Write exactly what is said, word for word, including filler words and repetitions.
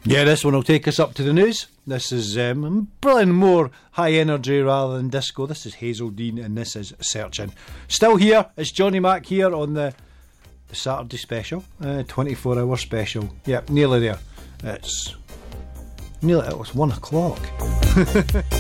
Yeah, this one will take us up to the news. This is um, probably more high energy rather than disco. This is Hazel Dean and this is Searching. Still here, it's Johnny Mac here on the, the Saturday special, uh, twenty-four hour special. Yep, nearly there. It's nearly, it was one o'clock.